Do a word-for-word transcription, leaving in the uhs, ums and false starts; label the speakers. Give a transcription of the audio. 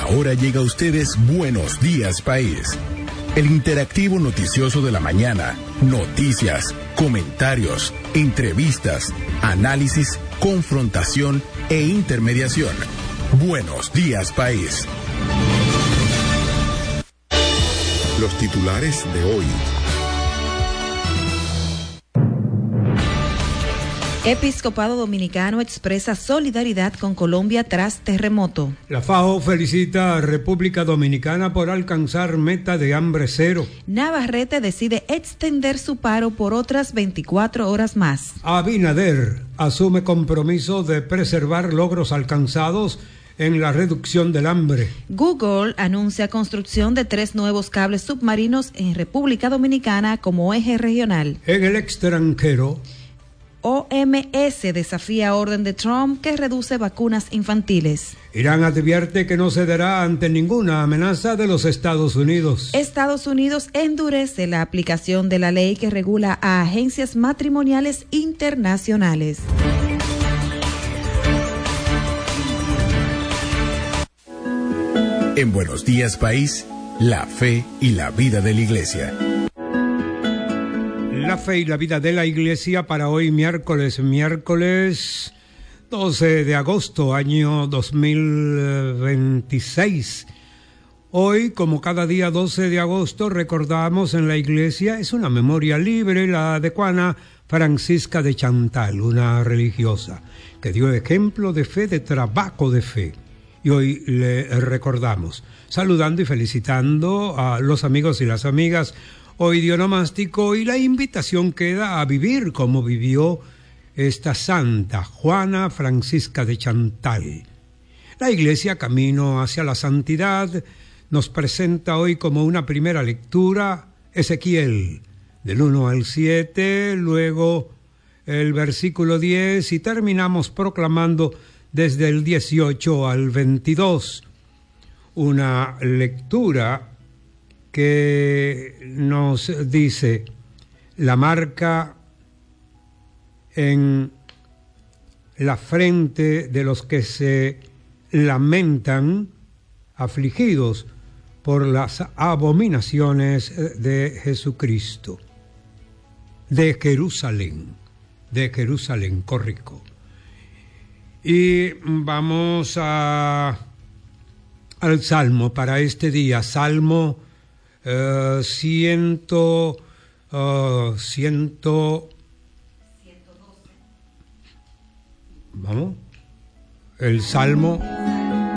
Speaker 1: Ahora llega a ustedes Buenos Días País, el interactivo noticioso de la mañana. Noticias, comentarios, entrevistas, análisis, confrontación e intermediación. Buenos Días País. Los titulares de hoy.
Speaker 2: Episcopado Dominicano expresa solidaridad con Colombia tras terremoto.
Speaker 3: La FAO felicita a República Dominicana por alcanzar meta de hambre cero.
Speaker 2: Navarrete decide extender su paro por otras veinticuatro horas más.
Speaker 3: Abinader asume compromiso de preservar logros alcanzados en la reducción del hambre.
Speaker 2: Google anuncia construcción de tres nuevos cables submarinos en República Dominicana como eje regional.
Speaker 3: En el extranjero,
Speaker 2: O M S desafía orden de Trump que reduce vacunas infantiles.
Speaker 3: Irán advierte que no cederá ante ninguna amenaza de los Estados Unidos.
Speaker 2: Estados Unidos endurece la aplicación de la ley que regula a agencias matrimoniales internacionales.
Speaker 1: En Buenos Días País, la fe y la vida de la Iglesia.
Speaker 3: La fe y la vida de la Iglesia para hoy miércoles, miércoles doce de agosto, año dos mil veintiséis. Hoy, como cada día doce de agosto, recordamos en la Iglesia, es una memoria libre, la de Juana Francisca de Chantal, una religiosa que dio ejemplo de fe, de trabajo de fe. Y hoy le recordamos, saludando y felicitando a los amigos y las amigas hoy día onomástico, y la invitación queda a vivir como vivió esta santa, Juana Francisca de Chantal. La Iglesia, camino hacia la santidad, nos presenta hoy como una primera lectura Ezequiel, del uno al siete, luego el versículo diez, y terminamos proclamando desde el dieciocho al veintidós, una lectura que nos dice: la marca en la frente de los que se lamentan, afligidos por las abominaciones de Jesucristo. De Jerusalén, de Jerusalén, corrijo. Y vamos a, al Salmo para este día, Salmo Uh, ciento, uh, ciento, vamos, el Salmo